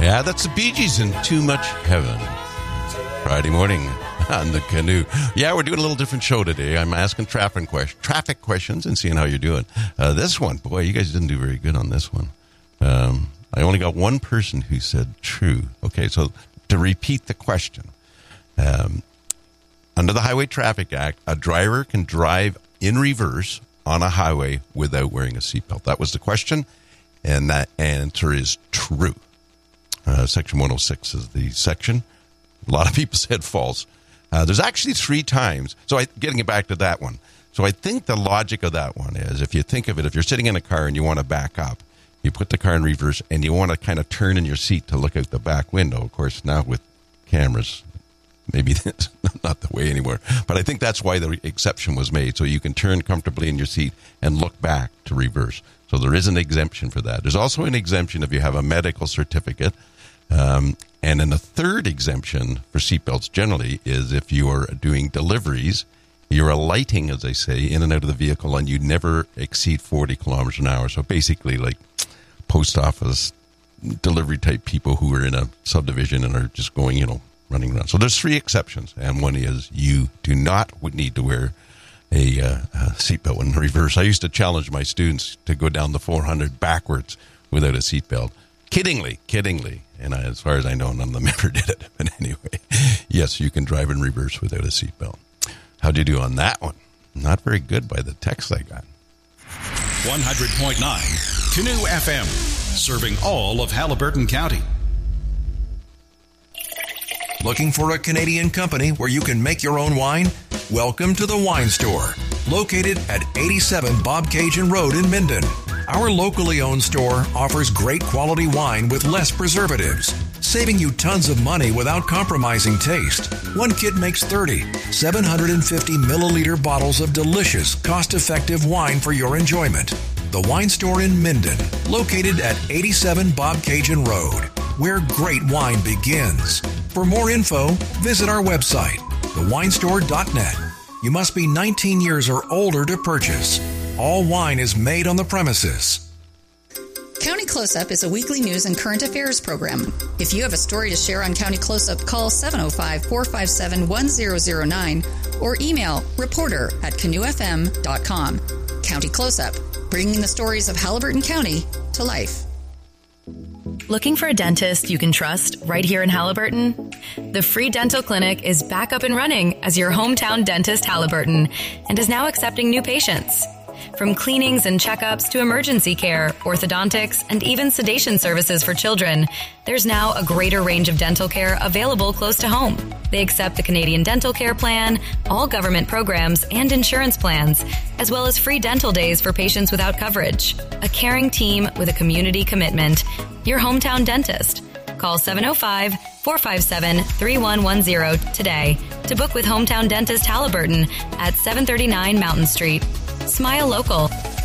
Yeah, that's the Bee Gees in Too Much Heaven. Friday morning on the Canoe. Yeah, we're doing a little different show today. I'm asking traffic questions and seeing how you're doing. This one, boy, you guys didn't do very good on this one. I only got one person who said true. Okay, so to repeat the question. Under the Highway Traffic Act, a driver can drive in reverse on a highway without wearing a seatbelt. That was the question, and that answer is true. Section 106 is the section. A lot of people said false. There's actually 3 times. So getting it back to that one. So I think the logic of that one is, if you think of it, if you're sitting in a car and you want to back up, you put the car in reverse and you want to kind of turn in your seat to look out the back window. Of course, now with cameras, maybe that's not the way anymore. But I think that's why the exception was made. So you can turn comfortably in your seat and look back to reverse. So there is an exemption for that. There's also an exemption if you have a medical certificate. And then the third exemption for seatbelts generally is if you are doing deliveries, you're alighting, as they say, in and out of the vehicle, and you never exceed 40 kilometers an hour. So basically like post office delivery type people who are in a subdivision and are just going, running around. So there's 3 exceptions. And one is you do not need to wear a seatbelt in reverse. I used to challenge my students to go down the 400 backwards without a seatbelt. Kiddingly. And as far as I know, none of them ever did it. But anyway, yes, you can drive in reverse without a seatbelt. How'd you do on that one? Not very good by the text I got. 100.9 Canoe FM, serving all of Haliburton County. Looking for a Canadian company where you can make your own wine? Welcome to the Wine Store, located at 87 Bobcaygeon Road in Minden. Our locally owned store offers great quality wine with less preservatives, saving you tons of money without compromising taste. One kit makes 30, 750 milliliter bottles of delicious, cost-effective wine for your enjoyment. The Wine Store in Minden, located at 87 Bobcaygeon Road, where great wine begins. For more info, visit our website, thewinestore.net. You must be 19 years or older to purchase. All wine is made on the premises. County Close-Up is a weekly news and current affairs program. If you have a story to share on County Close-Up, call 705-457-1009 or email reporter@canoefm.com. County Close-Up, bringing the stories of Haliburton County to life. Looking for a dentist you can trust right here in Haliburton? The Free Dental Clinic is back up and running as your hometown dentist, Haliburton, and is now accepting new patients. From cleanings and checkups to emergency care, orthodontics, and even sedation services for children, there's now a greater range of dental care available close to home. They accept the Canadian Dental Care Plan, all government programs, and insurance plans, as well as free dental days for patients without coverage. A caring team with a community commitment. Your hometown dentist. Call 705-457-3110 today to book with Hometown Dentist Haliburton at 739 Mountain Street. Smile local.